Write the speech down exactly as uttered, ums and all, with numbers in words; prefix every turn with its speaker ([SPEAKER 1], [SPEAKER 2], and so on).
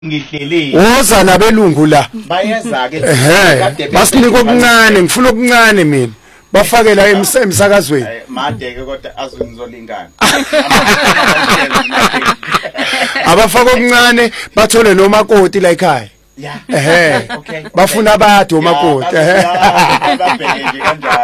[SPEAKER 1] ngihlelile
[SPEAKER 2] woza nabelungu la
[SPEAKER 1] bayeza ke
[SPEAKER 2] ehe basinika okuncane ngifuna okuncane mina bafake la emsakazweni
[SPEAKER 1] made ke kodwa azungizolingana
[SPEAKER 2] abafaka okuncane bathole nomakoti la ekhaya
[SPEAKER 1] yeah
[SPEAKER 2] ehe
[SPEAKER 1] okay
[SPEAKER 2] bafuna abade omakoti ehe
[SPEAKER 1] babheke nje kanjalo.